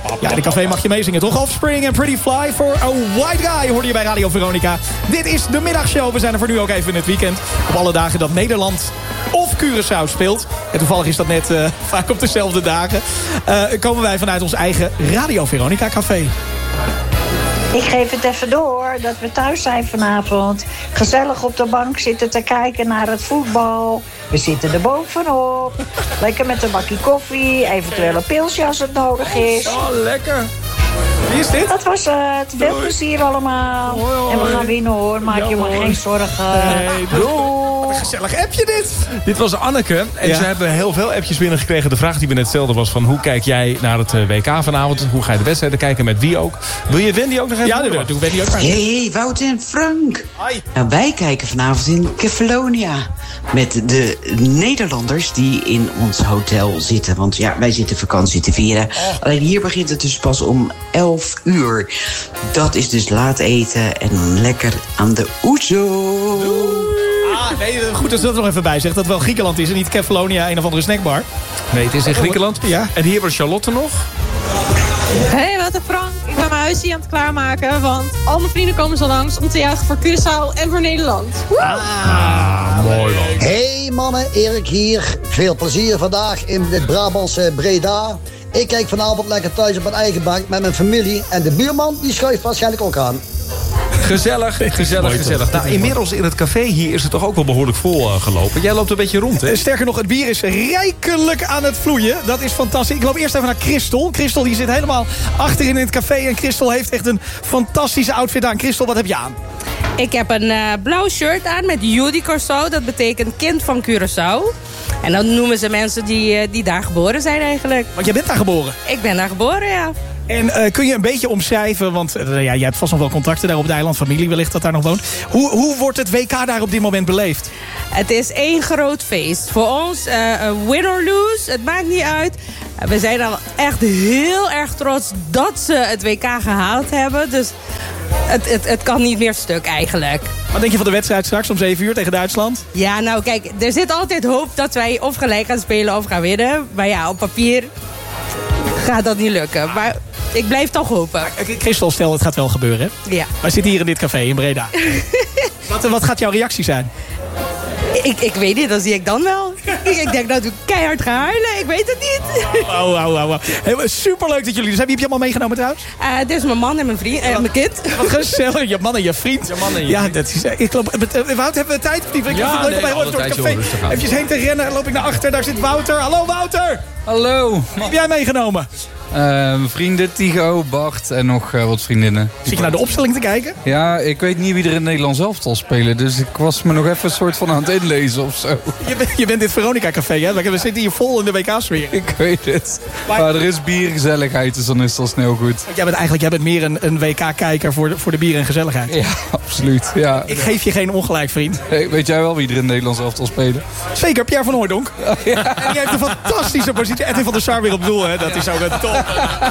Ja, de café mag je meezingen, toch? Offspring en Pretty Fly for a White Guy hoorde je bij Radio Veronica. Dit is de middagshow. We zijn er voor nu ook even in het weekend. Op alle dagen dat Nederland of Curaçao speelt. En toevallig is dat net vaak op dezelfde dagen. Komen wij vanuit ons eigen Radio Veronica café. Ik geef het even door dat we thuis zijn vanavond. Gezellig op de bank zitten te kijken naar het voetbal. We zitten er bovenop. Lekker met een bakje koffie. Eventueel een pilsje als het nodig is. Oh, lekker. Wie is dit? Dat was het. Veel plezier allemaal. Hoi. En we gaan winnen hoor. Maak je maar geen zorgen. Wat een gezellig appje dit. Dit was Anneke. En ze hebben heel veel appjes binnengekregen. De vraag die we net stelden was van hoe kijk jij naar het WK vanavond? Hoe ga je de wedstrijden kijken? Met wie ook? Wil je Wendy ook nog even? Ja, dat doe Wendy ook maar. Hey, Wouter en Frank. Hoi. Nou, wij kijken vanavond in Kefalonia. Met de Nederlanders die in ons hotel zitten. Want ja, wij zitten vakantie te vieren. Alleen hier begint het dus pas om 11 uur. Dat is dus laat eten en lekker aan de oezo. Nee, goed dat je dat er nog even bij zegt. Dat het wel Griekenland is en niet Kefalonia, een of andere snackbar. Nee, het is in Griekenland. Ja. En hier was Charlotte nog. Hey, wat een Frank. Ik ben mijn huisje aan het klaarmaken. Want al mijn vrienden komen zo langs om te juichen voor Curaçao en voor Nederland. Mooi man. Hey mannen, Erik hier. Veel plezier vandaag in het Brabantse Breda. Ik kijk vanavond lekker thuis op mijn eigen bank met mijn familie. En de buurman die schuift waarschijnlijk ook aan. Gezellig. Nou, inmiddels in het café hier is het toch ook wel behoorlijk vol gelopen. Jij loopt een beetje rond, hè? Sterker nog, het bier is rijkelijk aan het vloeien. Dat is fantastisch. Ik loop eerst even naar Christel. Christel die zit helemaal achterin in het café. En Christel heeft echt een fantastische outfit aan. Christel, wat heb je aan? Ik heb een blauw shirt aan met Judy Corso. Dat betekent kind van Curaçao. En dat noemen ze mensen die daar geboren zijn eigenlijk. Want jij bent daar geboren. Ik ben daar geboren, ja. En kun je een beetje omschrijven, want jij hebt vast nog wel contacten daar op het eiland, familie wellicht dat daar nog woont. Hoe wordt het WK daar op dit moment beleefd? Het is één groot feest. Voor ons, win or lose, het maakt niet uit. We zijn al echt heel erg trots dat ze het WK gehaald hebben. Dus het kan niet meer stuk eigenlijk. Wat denk je van de wedstrijd straks om 7 uur tegen Duitsland? Ja, nou kijk, er zit altijd hoop dat wij of gelijk gaan spelen of gaan winnen. Maar ja, op papier gaat dat niet lukken. Maar ik blijf toch hopen. Christel, stel het gaat wel gebeuren. Hè? Ja. Wij zitten hier in dit café in Breda. Wat gaat jouw reactie zijn? Ik weet niet, dat zie ik dan wel. Ik denk dat ik keihard ga huilen, ik weet het niet. Superleuk dat jullie... Dus wie heb je allemaal meegenomen trouwens? Dit is mijn man en mijn vriend, mijn kind. Wat gezellig, je man en je vriend. Ja, dat is... Wout, hebben we tijd? Ik vind het leuk om bij door het café even heen te rennen. Loop ik naar achter, daar zit Wouter. Hallo Wouter! Hallo. Wat heb jij meegenomen? Mijn vrienden Tigo, Bart en nog wat vriendinnen. Zit je naar de opstelling te kijken? Ja, ik weet niet wie er in Nederland elftal spelen. Dus ik was me nog even een soort van aan het inlezen of zo. Je bent dit Veronica Café, hè? We zitten hier vol in de WK-sfeer. Ik weet het. Maar er is biergezelligheid, dus dan is dat snel goed. Jij bent meer een WK-kijker voor de bier en gezelligheid. Ja, absoluut. Ja. Ik geef je geen ongelijk, vriend. Hey, weet jij wel wie er in Nederland elftal spelen? Zeker, Pierre van Hooijdonk. Ja. En die heeft een fantastische positie. Edwin van der Sar weer op doel, hè? Dat is ook een top.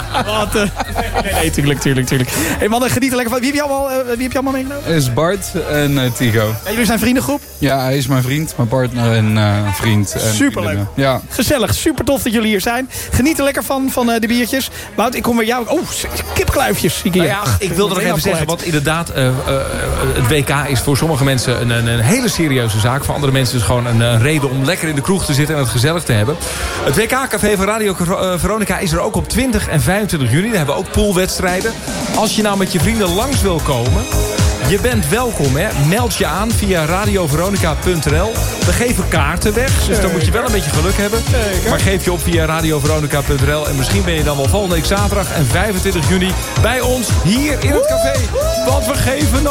Nee, tuurlijk. Hey mannen, geniet er lekker van. Wie heb je allemaal meegenomen? Is Bart en Tigo. En jullie zijn vriendengroep? Ja, hij is mijn vriend, mijn partner en vriend. Superleuk. Ja. Gezellig, super tof dat jullie hier zijn. Geniet er lekker van de biertjes. Wout, ik kom bij jou. Oh, kipkluifjes. Ik wilde nog even zeggen, want inderdaad, het WK is voor sommige mensen een hele serieuze zaak. Voor andere mensen is het gewoon een reden om lekker in de kroeg te zitten en het gezellig te hebben. Het WK-café van Radio Veronica is er ook op 20 en 25 juni. Daar hebben we ook poolwedstrijden. Als je nou met je vrienden langs wil komen, je bent welkom, hè. Meld je aan via radioveronica.nl. We geven kaarten weg, dus dan moet je wel een beetje geluk hebben. Maar geef je op via radioveronica.nl. En misschien ben je dan wel volgende week zaterdag en 25 juni bij ons hier in het café. Want we geven